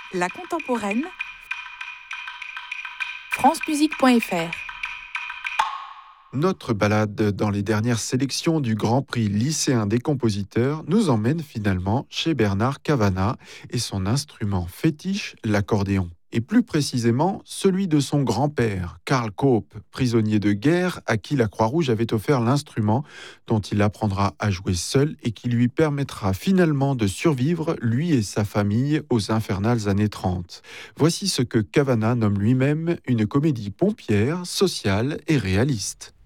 La contemporaine, francemusique.fr. Notre balade dans les dernières sélections du Grand Prix lycéen des compositeurs nous emmène finalement chez Bernard Cavana et son instrument fétiche, l'accordéon. Et plus précisément, celui de son grand-père, Karl Kaup, prisonnier de guerre à qui la Croix-Rouge avait offert l'instrument dont il apprendra à jouer seul et qui lui permettra finalement de survivre, lui et sa famille, aux infernales années 30. Voici ce que Cavana nomme lui-même une comédie pompière, sociale et réaliste.